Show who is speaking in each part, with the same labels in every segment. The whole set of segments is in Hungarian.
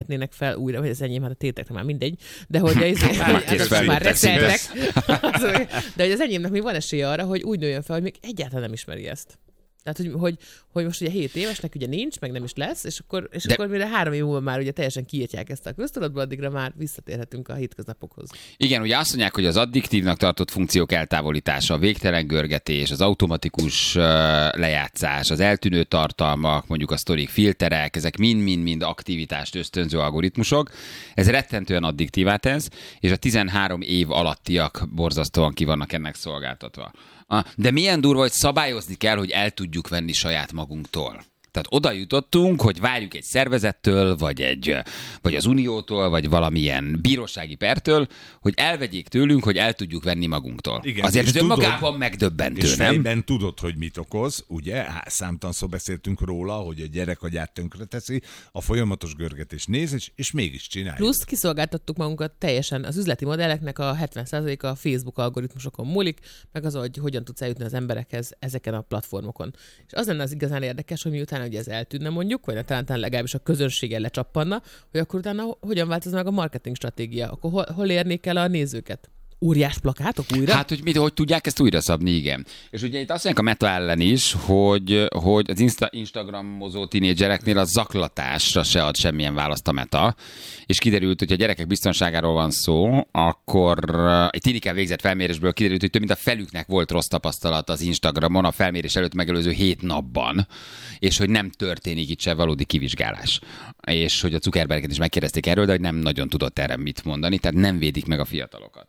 Speaker 1: éhetnének fel újra, vagy az enyém, hát a tétekre már mindegy, de hogy már reszeltek. De hogy az enyémnek még van esélye arra, hogy úgy nőjön fel, hogy még egyáltalán nem ismeri ezt. Tehát, hogy most ugye 7 évesnek ugye nincs, meg nem is lesz, és akkor mire 3 év múlva már ugye teljesen kiírtják ezt a köztudatból, addigra már visszatérhetünk a hétköznapokhoz.
Speaker 2: Igen, ugye azt mondják, hogy az addiktívnak tartott funkciók eltávolítása, a végtelen görgetés, az automatikus lejátszás, az eltűnő tartalmak, mondjuk a sztorik, filterek, ezek mind-mind aktivitást ösztönző algoritmusok. Ez rettentően addiktívá tesz, és a 13 év alattiak borzasztóan ki vannak ennek szolgáltatva. De milyen durva, hogy szabályozni kell, hogy el tudjuk venni saját magunktól. Tehát oda jutottunk, hogy várjuk egy szervezettől, vagy az Uniótól, vagy valamilyen bírósági pertől, hogy elvegyék tőlünk, hogy el tudjuk venni magunktól. Igen, azért ez önmagában megdöbbentő,
Speaker 3: és
Speaker 2: nem? És
Speaker 3: fejben tudod, hogy mit okoz, ugye? Számtalanszor beszéltünk róla, hogy a gyerek agyát tönkreteszi, a folyamatos görgetés néz, és mégis csináljuk.
Speaker 1: Plusz kiszolgáltattuk magunkat teljesen. Az üzleti modelleknek a 70%-a a Facebook algoritmusokon múlik, meg az, hogy hogyan tudsz eljutni az emberekhez ezeken a platformokon. És az lenne az igazán érdekes, hogy miután hogy ez eltűnne mondjuk, vagy talán legalábbis a közönséggel lecsappanna, hogy akkor utána hogyan változna meg a marketing stratégia, akkor hol érnék el a nézőket? Óriás plakátok újra?
Speaker 2: Hát, hogy tudják ezt újra szabni, igen. És ugye itt azt mondják a Meta ellen is, hogy az Instagramozó tinédzsereknél a zaklatásra se ad semmilyen választ a Meta, és kiderült, hogy a gyerekek biztonságáról van szó, akkor egy tinikkel végzett felmérésből kiderült, hogy több mint a felüknek volt rossz tapasztalat az Instagramon a felmérés előtt megelőző 7 napban, és hogy nem történik itt se valódi kivizsgálás. És hogy a Zuckerberget is megkérdezték erről, de hogy nem nagyon tudott erre mit mondani, tehát nem védik meg a fiatalokat.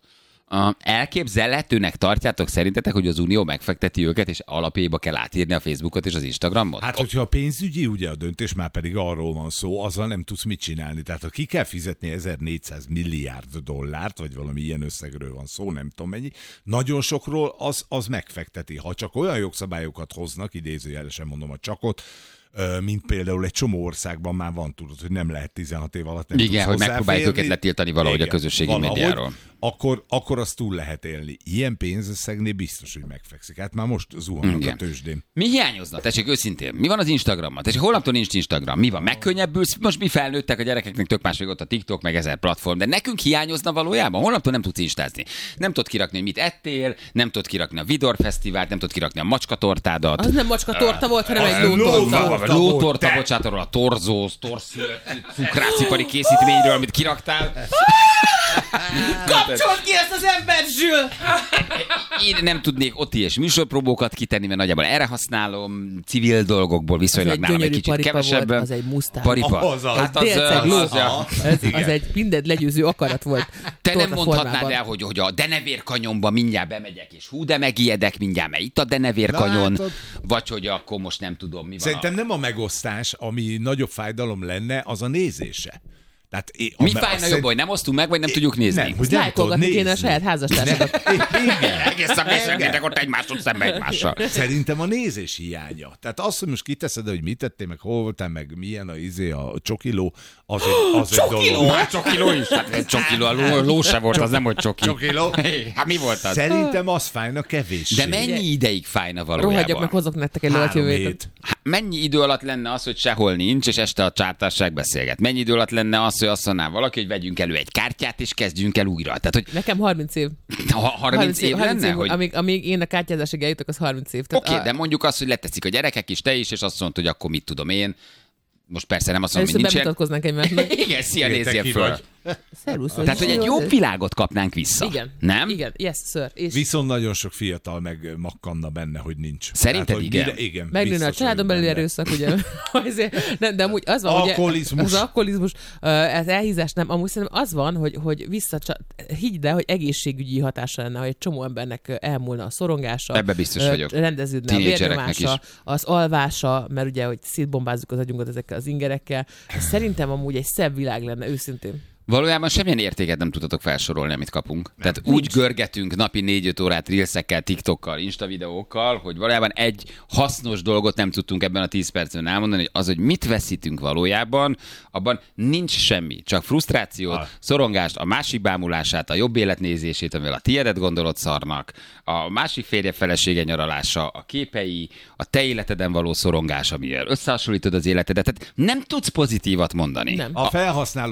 Speaker 2: Elképzelhetőnek tartjátok szerintetek, hogy az Unió megfekteti őket, és alapjaiba kell átírni a Facebookot és az Instagramot?
Speaker 3: Hát, hogyha a pénzügyi ugye a döntés, már pedig arról van szó, azzal nem tudsz mit csinálni. Tehát, ha ki kell fizetni 1400 milliárd dollárt, vagy valami ilyen összegről van szó, nem tudom mennyi, nagyon sokról az megfekteti. Ha csak olyan jogszabályokat hoznak, idézőjelesen mondom a csakot, mint például egy csomó országban már van, tudod, hogy nem lehet 16 év alatt nem
Speaker 2: igen, hogy megpróbáljuk őket letiltani valahogy igen, a közösségi médiáról.
Speaker 3: Akkor azt túl lehet élni. Ilyen pénzösszegnél biztos, hogy megfekszik. Hát már most zuhannak a tőzsdén.
Speaker 2: Mi hiányozna? Tessék őszintén. Mi van az Instagrammal? Tessék, holnaptól nincs Instagram. Mi van? Megkönnyebbülsz? Most mi felnőttek, a gyerekeknek tök másik ott a TikTok, meg 1000 platform, de nekünk hiányozna valójában. Holnaptól nem tudsz instázni. Nem tudod kirakni, hogy mit ettél, nem tudod kirakni a Vidor Fesztivált, nem tudod kirakni a macskatortádat.
Speaker 1: Az nem macskatorta volt, hanem egy lótorta.
Speaker 2: Lótorta, bocsánat, arról a torzóz, cukrászipari készítményről, amit kiraktál.
Speaker 1: Kapcsold ki ezt az embert, Zsül!
Speaker 2: Én nem tudnék ott és műsorpróbókat kitenni, mert nagyjából erre használom, civil dolgokból viszonylag nálam egy kicsit kevesebb.
Speaker 1: Volt, az egy musztár.
Speaker 2: Paripa.
Speaker 1: Hát az egy mindent legyőző akarat volt.
Speaker 2: Te nem mondhatnád el, hogy a Denevérkanyonba mindjárt bemegyek, és hú, de megijedek mindjárt, mert itt a Denevérkanyon, vagy hogy akkor most nem tudom, mi van.
Speaker 3: Szerintem nem a megosztás, ami nagyobb fájdalom lenne, az a nézése. Tehát
Speaker 2: mi fájna jobb, hogy nem osztunk meg, vagy nem tudjuk nézni?
Speaker 3: Nem, hogy nem
Speaker 1: lájkolgatni kéne a saját házastársadat.
Speaker 3: Igen.
Speaker 2: Egészen beszélgetek ott egymásról szembe egymással.
Speaker 3: Szerintem a nézés hiánya. Tehát azt, hogy most kiteszed, hogy mit tettél, meg hol voltál, meg milyen a csokiló, az egy dolog.
Speaker 2: Hát csokiló is. Hát csokiló, a ló se volt, az nem, hogy csoki.
Speaker 3: Csokiló?
Speaker 2: Hát mi volt az?
Speaker 3: Szerintem az fájna kevéssé.
Speaker 2: De mennyi ideig fájna valójában?
Speaker 1: Rohadjak meg, hozok nektek egy lovat jövő.
Speaker 2: Mennyi idő alatt lenne az, hogy sehol nincs, és este a csártárság beszélget? Mennyi idő alatt lenne az, hogy azt mondaná valaki, hogy vegyünk elő egy kártyát, és kezdjünk el újra? Tehát, hogy
Speaker 1: nekem 30 év.
Speaker 2: 30 év lenne?
Speaker 1: Év, hogy... amíg én a kártyázásig eljutok, az 30 év.
Speaker 2: Oké, de mondjuk azt, hogy leteszik a gyerekek is, te is, és azt mondod, hogy akkor mit tudom én. Most persze nem azt mondom, hogy nincsen.
Speaker 1: Bemutatkoznánk egymásnak.
Speaker 2: Igen, szia, nézzél föl.
Speaker 1: Szervusz,
Speaker 2: tehát, hogy egy jobb világot kapnánk vissza.
Speaker 1: Igen.
Speaker 2: Nem?
Speaker 1: Igen, yes, sir. És
Speaker 3: viszont nagyon sok fiatal meg makkanna benne, hogy nincs.
Speaker 2: Szerinted
Speaker 3: tehát,
Speaker 2: igen?
Speaker 1: Megnőne a családon belül erőszak, ugye? De amúgy az van,
Speaker 3: alkoholizmus.
Speaker 1: Az alkoholizmus, az elhízás nem. Amúgy szerintem az van, hogy higgyd el, hogy egészségügyi hatása lenne, hogy egy csomó embernek elmúlna a szorongása.
Speaker 2: Ebbe biztos vagyok.
Speaker 1: Rendeződne a vérnyomása, az alvása, mert ugye, hogy szétbombázzuk az agyunkat ezekkel az ingerekkel. Szerintem amúgy egy szebb világ lenne, őszintén.
Speaker 2: Valójában semmilyen értéket nem tudtatok felsorolni, amit kapunk. Tehát úgy görgetünk napi 4-5 órát reelsekkel, TikTokkal, Insta videókkal, hogy valójában egy hasznos dolgot nem tudtunk ebben a 10 percben elmondani, hogy az, hogy mit veszítünk valójában, abban nincs semmi. Csak frusztrációt, szorongást, a másik bámulását, a jobb életnézését, amivel a tiédet gondolod szarnak, a másik férje felesége nyaralása, a képei, a te életeden való szorongás, amivel összehasonlítod az életedet. Tehát nem tudsz pozitívat mondani.
Speaker 1: Nem.
Speaker 3: A felhasználó